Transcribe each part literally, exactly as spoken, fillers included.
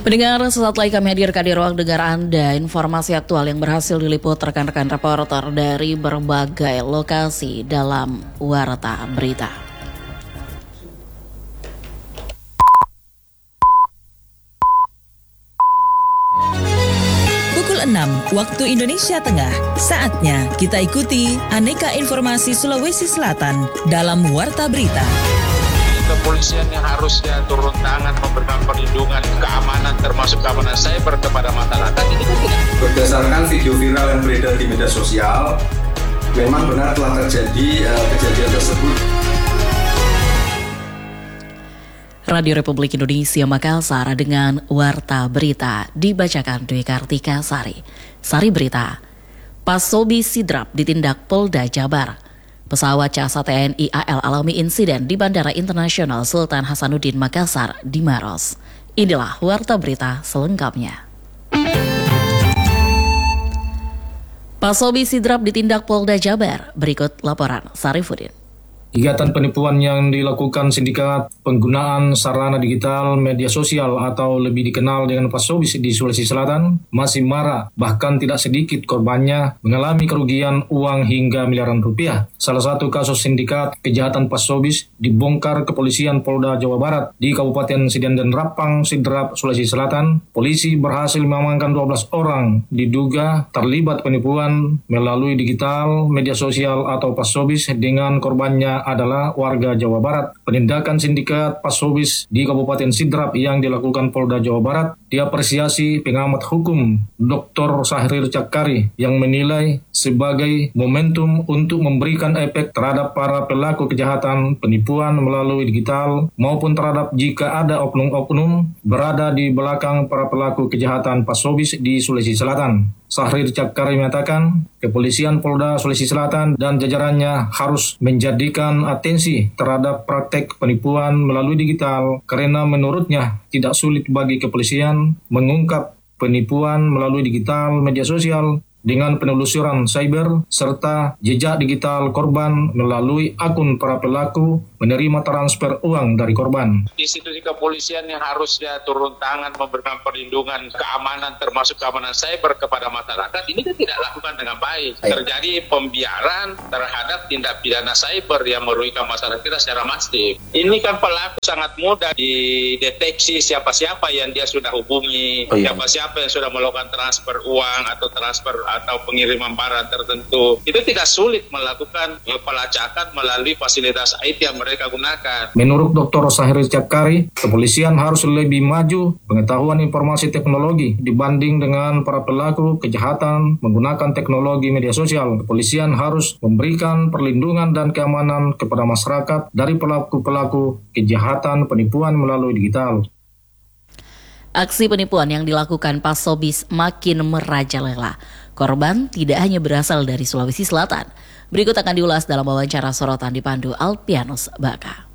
Pendengar, sesaat lagi kami hadirkan di ruang dengar Anda informasi aktual yang berhasil diliput rekan-rekan reporter dari berbagai lokasi dalam Warta Berita. Pukul enam waktu Indonesia Tengah, saatnya kita ikuti aneka informasi Sulawesi Selatan dalam Warta Berita. Kepolisian yang harusnya turun tangan memberikan perlindungan keamanan termasuk keamanan cyber kepada masyarakat ini kan tidak. Berdasarkan video viral yang beredar di media sosial, memang benar telah terjadi uh, kejadian tersebut. Radio Republik Indonesia Makassar dengan Warta Berita dibacakan Dwi Kartika Sari. Sari Berita, Pasobi Sidrap ditindak Polda Jabar. Pesawat C A S A T N I A L alami insiden di Bandara Internasional Sultan Hasanuddin Makassar di Maros. Inilah Warta Berita selengkapnya. Pasobi Sidrap ditindak Polda Jabar. Berikut laporan Sarifuddin. Kegiatan penipuan yang dilakukan sindikat penggunaan sarana digital media sosial atau lebih dikenal dengan Pasobis di Sulawesi Selatan masih marak, bahkan tidak sedikit korbannya mengalami kerugian uang hingga miliaran rupiah. Salah satu kasus sindikat kejahatan Pasobis dibongkar kepolisian Polda Jawa Barat di Kabupaten Sidian dan Rapang, Sidrap, Sulawesi Selatan. Polisi berhasil mengamankan dua belas orang diduga terlibat penipuan melalui digital media sosial atau Pasobis dengan korbannya adalah warga Jawa Barat. Penindakan sindikat Pasobis di Kabupaten Sidrap yang dilakukan Polda Jawa Barat diapresiasi pengamat hukum Doktor Sahrir Cakari yang menilai sebagai momentum untuk memberikan efek terhadap para pelaku kejahatan penipuan melalui digital maupun terhadap jika ada oknum-oknum berada di belakang para pelaku kejahatan Pasobis di Sulawesi Selatan. Sahrir Cakari mengatakan, kepolisian Polda Sulawesi Selatan dan jajarannya harus menjadikan atensi terhadap praktek penipuan melalui digital karena menurutnya tidak sulit bagi kepolisian mengungkap penipuan melalui digital media sosial dengan penelusuran cyber serta jejak digital korban melalui akun para pelaku menerima transfer uang dari korban. Institusi kepolisian yang harusnya turun tangan memberikan perlindungan keamanan termasuk keamanan cyber kepada masyarakat ini kan tidak lakukan dengan baik. Terjadi pembiaran terhadap tindak pidana cyber yang merugikan masyarakat kita secara masif. Ini kan pelaku sangat mudah dideteksi siapa-siapa yang dia sudah hubungi, oh, iya. siapa-siapa yang sudah melakukan transfer uang atau transfer atau pengiriman barang tertentu. Itu tidak sulit melakukan pelacakan melalui fasilitas I T yang mereka gunakan. Menurut Doktor Sahrir Cakari, kepolisian harus lebih maju pengetahuan informasi teknologi dibanding dengan para pelaku kejahatan menggunakan teknologi media sosial. Kepolisian harus memberikan perlindungan dan keamanan kepada masyarakat dari pelaku-pelaku kejahatan penipuan melalui digital. Aksi penipuan yang dilakukan Pasobis makin merajalela. Korban tidak hanya berasal dari Sulawesi Selatan. Berikut akan diulas dalam wawancara sorotan dipandu Alpianus Baka.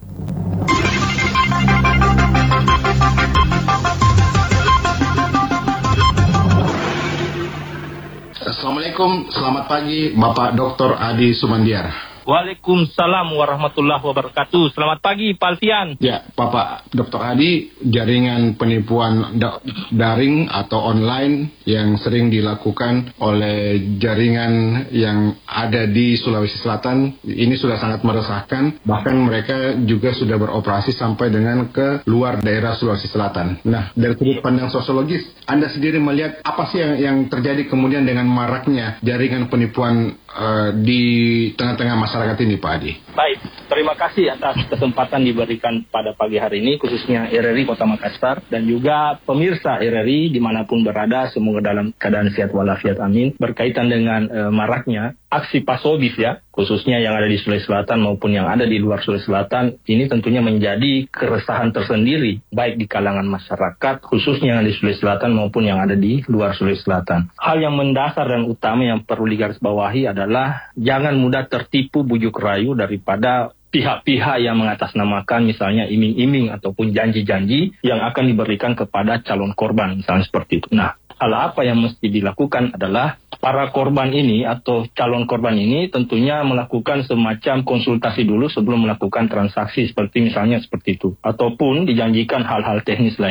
Assalamualaikum, selamat pagi Bapak Doktor Adi Sumandiar. Waalaikumsalam warahmatullahi wabarakatuh. Selamat pagi Pak Alfian. Ya, Bapak Doktor Adi, jaringan penipuan da- daring atau online yang sering dilakukan oleh jaringan yang ada di Sulawesi Selatan ini sudah sangat meresahkan. Bahkan mereka juga sudah beroperasi sampai dengan ke luar daerah Sulawesi Selatan. Nah, dari sudut pandang sosiologis, Anda sendiri melihat apa sih yang, yang terjadi kemudian dengan maraknya jaringan penipuan uh, di tengah-tengah masyarakat ini, Pak Adi? Baik, terima kasih atas kesempatan diberikan pada pagi hari ini, khususnya R R I Kota Makassar dan juga pemirsa R R I dimanapun berada, semoga dalam keadaan sehat walafiat, amin. Berkaitan dengan e, maraknya aksi Pasobis ya, khususnya yang ada di Sulawesi Selatan maupun yang ada di luar Sulawesi Selatan, ini tentunya menjadi keresahan tersendiri, baik di kalangan masyarakat, khususnya yang di Sulawesi Selatan maupun yang ada di luar Sulawesi Selatan. Hal yang mendasar dan utama yang perlu digarisbawahi adalah jangan mudah tertipu bujuk rayu daripada pihak-pihak yang mengatasnamakan misalnya iming-iming ataupun janji-janji yang akan diberikan kepada calon korban, misalnya seperti itu. Nah, hal apa yang mesti dilakukan adalah para korban ini atau calon korban ini tentunya melakukan semacam konsultasi dulu sebelum melakukan transaksi seperti misalnya seperti itu. Ataupun dijanjikan hal-hal teknis lainnya.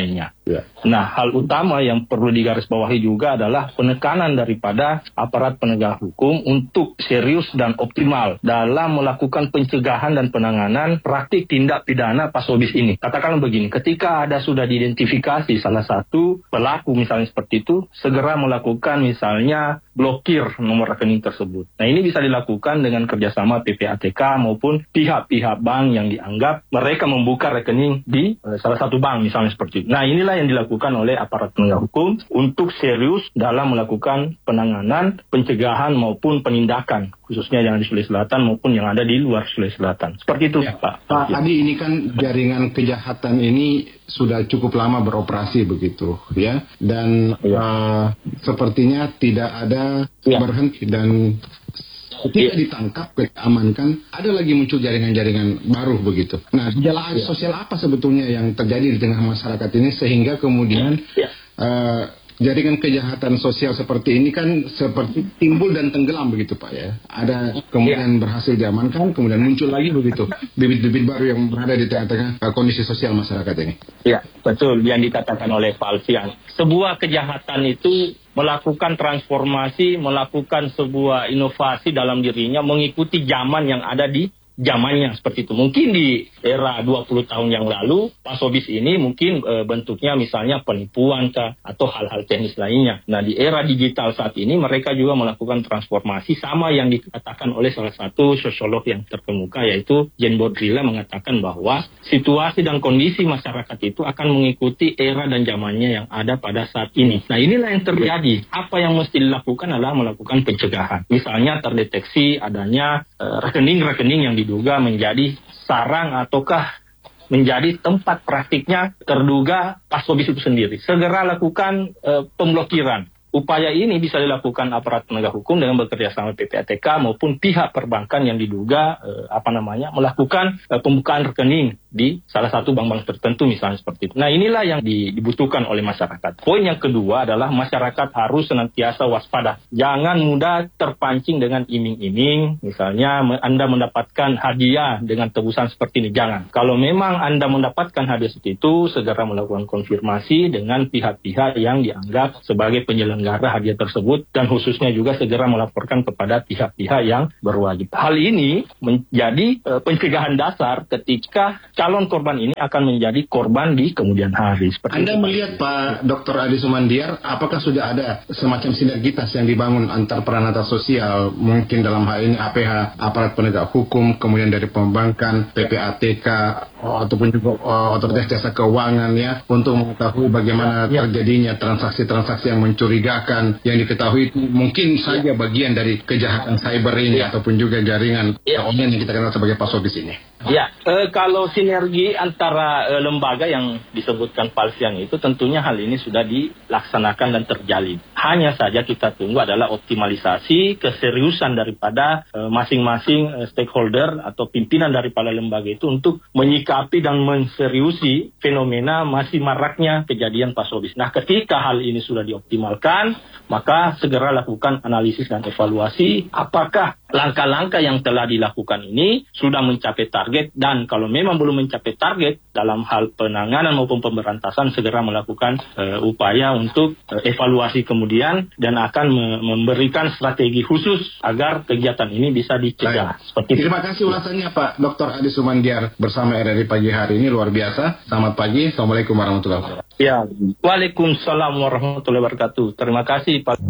Ya. Nah, hal utama yang perlu digarisbawahi juga adalah penekanan daripada aparat penegak hukum untuk serius dan optimal dalam melakukan pencegahan dan penanganan praktik tindak pidana pasobis ini. Katakanlah begini, ketika ada sudah diidentifikasi salah satu pelaku misalnya seperti itu, segera melakukan misalnya blokir nomor rekening tersebut. Nah, ini bisa dilakukan dengan kerjasama P P A T K maupun pihak-pihak bank yang dianggap mereka membuka rekening di uh, salah satu bank misalnya seperti itu. Nah, inilah yang dilakukan oleh aparat penegak hukum untuk serius dalam melakukan penanganan, pencegahan maupun penindakan, khususnya yang di Sulawesi Selatan maupun yang ada di luar Sulawesi Selatan. Seperti itu, ya, Pak. Pak Adi, ini kan jaringan kejahatan ini sudah cukup lama beroperasi begitu, ya, dan ya. Uh, sepertinya tidak ada ya. berhenti dan ketika ditangkap, diamankan, ada lagi muncul jaringan-jaringan baru begitu. Nah, gejala ya. sosial apa sebetulnya yang terjadi di tengah masyarakat ini sehingga kemudian ya. uh, jaringan kejahatan sosial seperti ini kan seperti timbul dan tenggelam begitu, Pak, ya? Ada kemudian ya. berhasil diamankan, kemudian muncul lagi begitu bibit-bibit baru yang berada di tengah-tengah uh, kondisi sosial masyarakat ini. Ya, betul yang dikatakan oleh Pak Alfian. Sebuah kejahatan itu melakukan transformasi, melakukan sebuah inovasi dalam dirinya, mengikuti zaman yang ada di zamannya seperti itu. Mungkin di era dua puluh tahun yang lalu, pasobis ini mungkin e, bentuknya misalnya penipuan kah, atau hal-hal teknis lainnya. Nah, di era digital saat ini mereka juga melakukan transformasi sama yang dikatakan oleh salah satu sosiolog yang terkemuka, yaitu Jane Baudrillard, mengatakan bahwa situasi dan kondisi masyarakat itu akan mengikuti era dan zamannya yang ada pada saat ini. Nah, inilah yang terjadi. Apa yang mesti dilakukan adalah melakukan pencegahan. Misalnya terdeteksi adanya e, rekening-rekening yang di diduga menjadi sarang ataukah menjadi tempat praktiknya terduga pasobis itu sendiri. Segera lakukan e, pemblokiran. Upaya ini bisa dilakukan aparat penegak hukum dengan bekerja sama P P A T K maupun pihak perbankan yang diduga e, apa namanya melakukan e, pembukaan rekening di salah satu bank-bank tertentu misalnya seperti itu. Nah, inilah yang dibutuhkan oleh masyarakat. Poin yang kedua adalah masyarakat harus senantiasa waspada. Jangan mudah terpancing dengan iming-iming. Misalnya Anda mendapatkan hadiah dengan tebusan seperti ini. Jangan. Kalau memang Anda mendapatkan hadiah seperti itu, segera melakukan konfirmasi dengan pihak-pihak yang dianggap sebagai penyelenggara hadiah tersebut, dan khususnya juga segera melaporkan kepada pihak-pihak yang berwajib. Hal ini menjadi e, pencegahan dasar ketika calon korban ini akan menjadi korban di kemudian hari. Seperti Anda itu. melihat Pak Doktor Adi Sumandyar, apakah sudah ada semacam sinergitas yang dibangun antar peranata sosial, mungkin dalam hal ini A P H, aparat penegak hukum, kemudian dari pembankan, P P A T K, ataupun juga uh, otoritas jasa keuangan, ya, untuk mengetahui bagaimana ya. terjadinya transaksi-transaksi yang mencurigakan, yang diketahui itu mungkin saja bagian dari kejahatan cyber ini, ya. ataupun juga jaringan ya. online yang kita kenal sebagai pasobis ini. Ya, e, kalau sinergi antara e, lembaga yang disebutkan Pak Alfian itu tentunya hal ini sudah dilaksanakan dan terjalin. Hanya saja kita tunggu adalah optimalisasi keseriusan daripada e, masing-masing e, stakeholder atau pimpinan daripada lembaga itu untuk menyikapi dan menseriusi fenomena masih maraknya kejadian pasobis. Nah, ketika hal ini sudah dioptimalkan, maka segera lakukan analisis dan evaluasi apakah langkah-langkah yang telah dilakukan ini sudah mencapai target, dan kalau memang belum mencapai target dalam hal penanganan maupun pemberantasan, segera melakukan uh, upaya untuk uh, evaluasi kemudian, dan akan me- memberikan strategi khusus agar kegiatan ini bisa dicegah. Seperti Terima kasih ulasannya Pak Doktor Adi Sumandyar bersama R R I pagi hari ini, luar biasa. Selamat pagi, Assalamualaikum warahmatullahi wabarakatuh. Ya, Waalaikumsalam warahmatullahi wabarakatuh. Terima kasih Pak.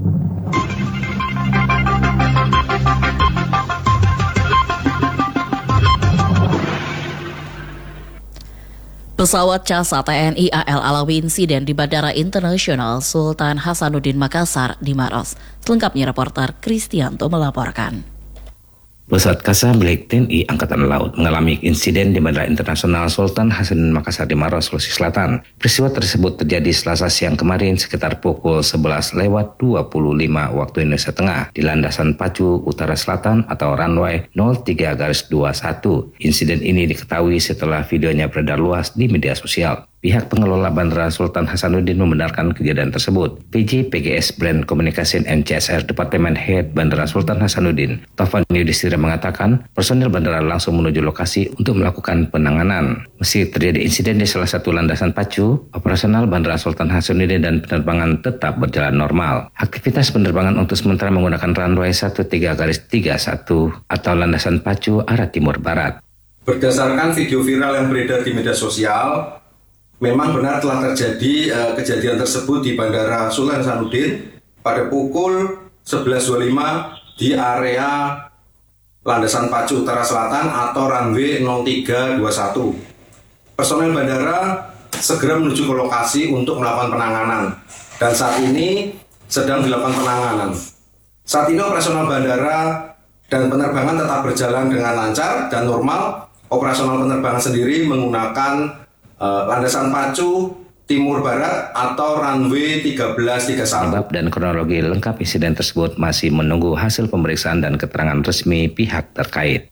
Pesawat CASA T N I A L alami insiden di Bandara Internasional Sultan Hasanuddin Makassar di Maros. Selengkapnya reporter Kristianto melaporkan. Pesawat CASA milik T N I Angkatan Laut mengalami insiden di Bandara Internasional Sultan Hasanuddin Makassar di Maros, Sulawesi Selatan. Peristiwa tersebut terjadi Selasa siang kemarin sekitar pukul sebelas lewat dua puluh lima waktu Indonesia Tengah di landasan pacu utara selatan atau runway nol tiga garis dua puluh satu. Insiden ini diketahui setelah videonya beredar luas di media sosial. Pihak pengelola Bandara Sultan Hasanuddin membenarkan kejadian tersebut. P J P G S Brand Communication and C S R Departemen Head Bandara Sultan Hasanuddin, Taufan Yudhistira mengatakan, personil bandara langsung menuju lokasi untuk melakukan penanganan. Meski terjadi insiden di salah satu landasan pacu, operasional Bandara Sultan Hasanuddin dan penerbangan tetap berjalan normal. Aktivitas penerbangan untuk sementara menggunakan runway satu tiga garis tiga satu atau landasan pacu arah timur barat. Berdasarkan video viral yang beredar di media sosial, memang benar telah terjadi uh, kejadian tersebut di Bandara Sultan Hasanuddin pada pukul sebelas dua puluh lima di area landasan pacu utara selatan atau runway nol tiga dua satu. Personel bandara segera menuju ke lokasi untuk melakukan penanganan dan saat ini sedang dilakukan penanganan. Saat ini operasional bandara dan penerbangan tetap berjalan dengan lancar dan normal. Operasional penerbangan sendiri menggunakan Uh, landasan pacu timur barat atau runway tiga belas tiga puluh satu. Penyebab dan kronologi lengkap insiden tersebut masih menunggu hasil pemeriksaan dan keterangan resmi pihak terkait.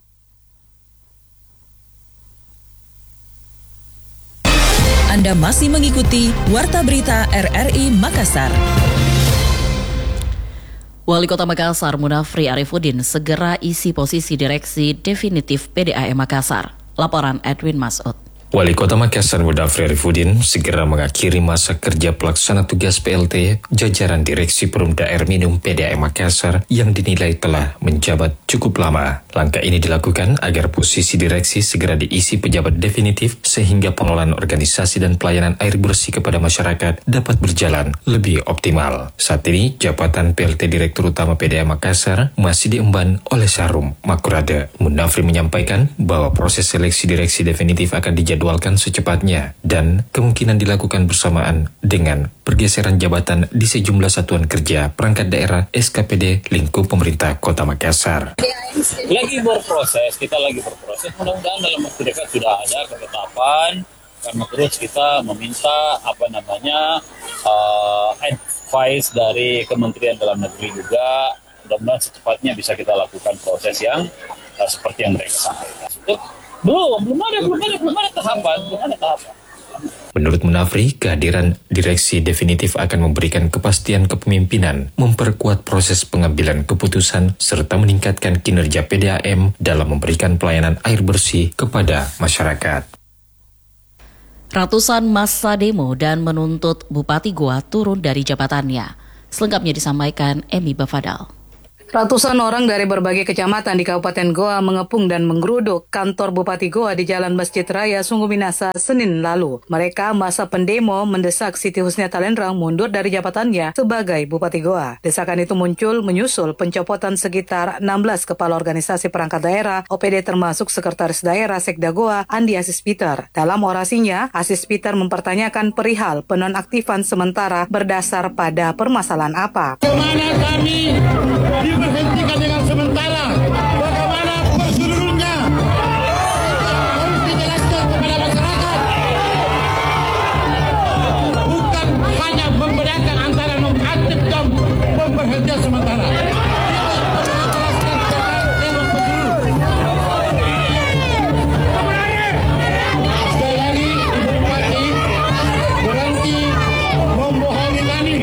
Anda masih mengikuti Warta Berita R R I Makassar. Wali Kota Makassar Munafri Arifuddin segera isi posisi direksi definitif P D A M Makassar. Laporan Edwin Masud. Wali Kota Makassar Munafri Arifuddin segera mengakhiri masa kerja pelaksana tugas P L T jajaran Direksi Perumda Air Minum P D A M Makassar yang dinilai telah menjabat cukup lama. Langkah ini dilakukan agar posisi direksi segera diisi pejabat definitif sehingga pengelolaan organisasi dan pelayanan air bersih kepada masyarakat dapat berjalan lebih optimal. Saat ini, jabatan P L T Direktur Utama P D A M Makassar masih diemban oleh Sarum Makurada. Munafri menyampaikan bahwa proses seleksi direksi definitif akan dijadwalkan dijadwalkan secepatnya dan kemungkinan dilakukan bersamaan dengan pergeseran jabatan di sejumlah satuan kerja perangkat daerah S K P D lingkup pemerintah Kota Makassar. Lagi berproses, kita lagi berproses. Mudah-mudahan dalam waktu dekat sudah ada ketetapan, karena terus kita meminta apa namanya uh, advice dari Kementerian Dalam Negeri juga. Mudah-mudahan secepatnya bisa kita lakukan proses yang uh, seperti yang mereka sampaikan. Belum, belum ada, belum ada, belum ada tahapan, belum ada tahapan. Menurut Munafri, kehadiran direksi definitif akan memberikan kepastian kepemimpinan, memperkuat proses pengambilan keputusan, serta meningkatkan kinerja P D A M dalam memberikan pelayanan air bersih kepada masyarakat. Ratusan massa demo dan menuntut Bupati Goa turun dari jabatannya. Selengkapnya disampaikan Emi Bafadal. Ratusan orang dari berbagai kecamatan di Kabupaten Goa mengepung dan menggeruduk kantor Bupati Goa di Jalan Masjid Raya Sungguh Minasa Senin lalu. Mereka masa pendemo mendesak Siti Husnia Talendrang mundur dari jabatannya sebagai Bupati Goa. Desakan itu muncul menyusul pencopotan sekitar enam belas kepala organisasi perangkat daerah O P D termasuk Sekretaris Daerah Sekda Goa Andi Asis Peter. Dalam orasinya, Asis Peter mempertanyakan perihal penonaktifan sementara berdasar pada permasalahan apa. Kemana kami diberhentikan dengan sementara, bagaimana prosedurnya harus dijelaskan kepada masyarakat, bukan hanya membedakan antara nonaktif dan pemberhentian sementara. Sekali lagi, Ibu Bupati berhenti membohongi kami.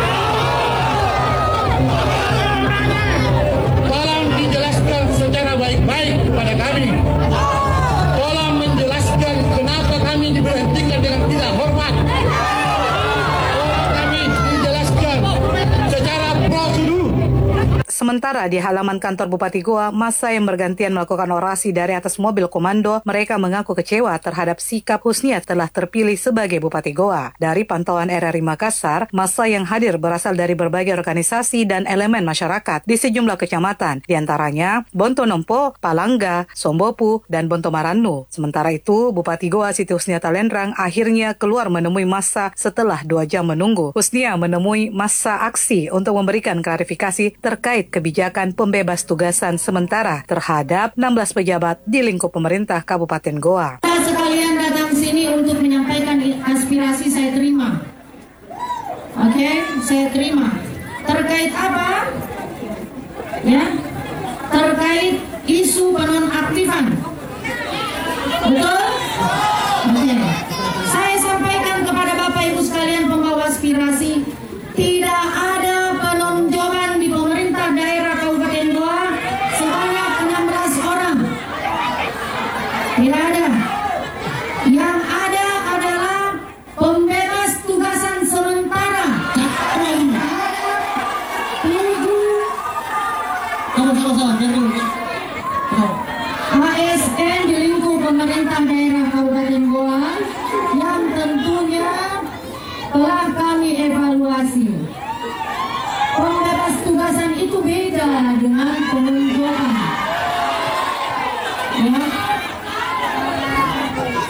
Baik-baik kepada kami. Tolong menjelaskan kenapa kami diberhentikan dengan tidak hormat. Tolong kami dijelaskan secara prosedur. Sementara di halaman kantor Bupati Goa, massa yang bergantian melakukan orasi dari atas mobil komando, mereka mengaku kecewa terhadap sikap Husnia telah terpilih sebagai Bupati Goa. Dari pantauan R R I Makassar, massa yang hadir berasal dari berbagai organisasi dan elemen masyarakat di sejumlah kecamatan, diantaranya Bontonompo, Palangga, Sombopu, dan Bontomaranu. Sementara itu, Bupati Goa Siti Husnia Talendrang akhirnya keluar menemui massa setelah dua jam menunggu. Husnia menemui massa aksi untuk memberikan klarifikasi terkait kebijakan pembebas tugasan sementara terhadap enam belas pejabat di lingkup pemerintah Kabupaten Goa. Saya sekalian datang sini untuk menyampaikan aspirasi saya terima. Oke, okay? Saya terima. Terkait apa? Ya, terkait isu penonaktifan. Betul? Oke. Okay. Saya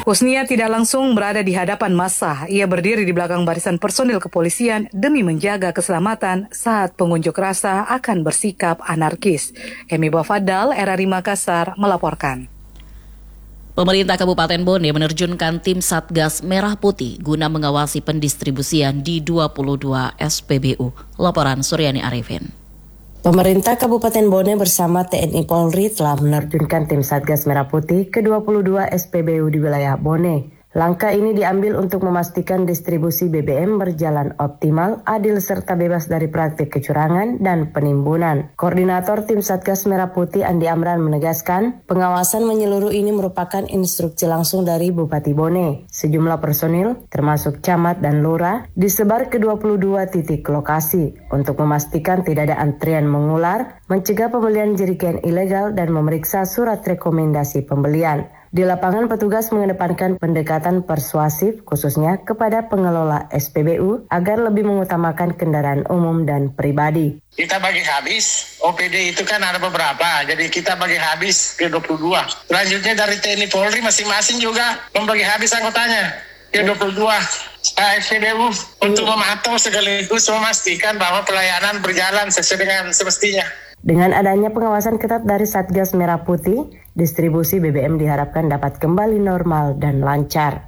Husnia tidak langsung berada di hadapan massa. Ia berdiri di belakang barisan personil kepolisian demi menjaga keselamatan saat pengunjuk rasa akan bersikap anarkis. Emi Bafadal, R R I Makassar, melaporkan. Pemerintah Kabupaten Bone menerjunkan tim Satgas Merah Putih guna mengawasi pendistribusian di dua puluh dua S P B U. Laporan Suryani Arifin. Pemerintah Kabupaten Bone bersama T N I Polri telah menerjunkan tim Satgas Merah Putih ke dua puluh dua S P B U di wilayah Bone. Langkah ini diambil untuk memastikan distribusi B B M berjalan optimal, adil serta bebas dari praktik kecurangan dan penimbunan. Koordinator tim Satgas Merah Putih Andi Amran menegaskan, pengawasan menyeluruh ini merupakan instruksi langsung dari Bupati Bone. Sejumlah personil, termasuk camat dan lurah, disebar ke dua puluh dua titik lokasi untuk memastikan tidak ada antrian mengular, mencegah pembelian jerigen ilegal dan memeriksa surat rekomendasi pembelian. Di lapangan, petugas mengedepankan pendekatan persuasif khususnya kepada pengelola S P B U agar lebih mengutamakan kendaraan umum dan pribadi. Kita bagi habis, O P D itu kan ada beberapa, jadi kita bagi habis ke dua puluh dua. Selanjutnya dari T N I Polri masing-masing juga membagi habis anggotanya ke dua puluh dua S P B U untuk memantau sekaligus memastikan bahwa pelayanan berjalan sesuai dengan semestinya. Dengan adanya pengawasan ketat dari Satgas Merah Putih, distribusi B B M diharapkan dapat kembali normal dan lancar.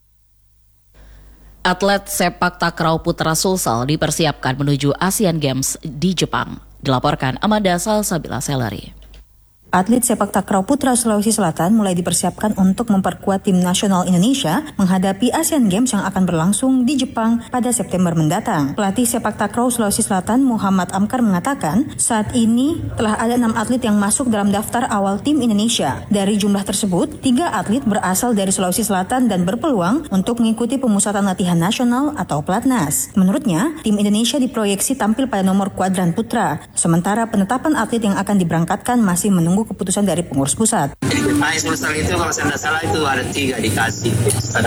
Atlet sepak takraw putra Sulsel dipersiapkan menuju Asian Games di Jepang. Dilaporkan Amanda Salsabila Seleri. Atlet sepak takraw putra Sulawesi Selatan mulai dipersiapkan untuk memperkuat tim nasional Indonesia menghadapi Asian Games yang akan berlangsung di Jepang pada September mendatang. Pelatih sepak takraw Sulawesi Selatan Muhammad Amkar mengatakan saat ini telah ada enam atlet yang masuk dalam daftar awal tim Indonesia. Dari jumlah tersebut, tiga atlet berasal dari Sulawesi Selatan dan berpeluang untuk mengikuti pemusatan latihan nasional atau Platnas. Menurutnya, tim Indonesia diproyeksi tampil pada nomor kuadran putra, sementara penetapan atlet yang akan diberangkatkan masih menunggu keputusan dari pengurus pusat. Jadi A S Sulsel itu kalau saya tidak salah itu ada tiga dikasih.